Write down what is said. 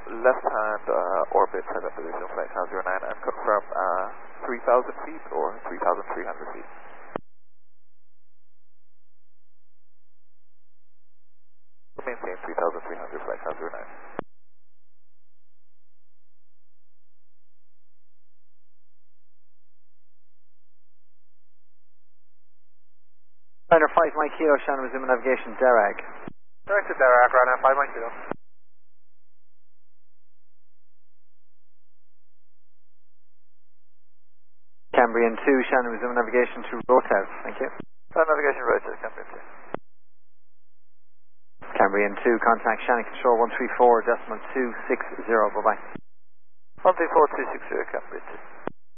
left-hand orbit present position flight 09 and confirm 3,000 feet or 3,300 feet. Maintain 3,300 flight 09. Runner 5 Mike Kilo, Shannon resume navigation, Derag. Direct to Derag, runner 5 Mike Kilo. Cambrian 2, Shannon resume navigation to Rotas, thank you. Navigation Rotas, Cambrian 2. Cambrian 2, contact Shannon Control 134.260, bye-bye. 134.260, Cambrian 2.